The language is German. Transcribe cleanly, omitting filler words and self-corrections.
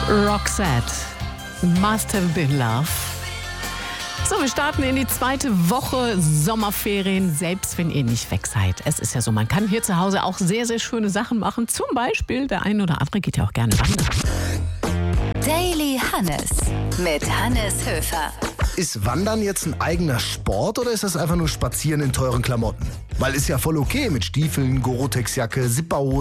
Roxette, Must Have Been Love. So, wir starten in die zweite Woche Sommerferien, selbst wenn ihr nicht weg seid. Es ist ja so, man kann hier zu Hause auch sehr, sehr schöne Sachen machen. Zum Beispiel, der eine oder andere geht ja auch gerne wandern. Daily Hannes mit Hannes Höfer. Ist Wandern jetzt ein eigener Sport oder ist das einfach nur Spazieren in teuren Klamotten? Weil ist ja voll okay mit Stiefeln, Gore-Tex-Jacke, Zipperhose.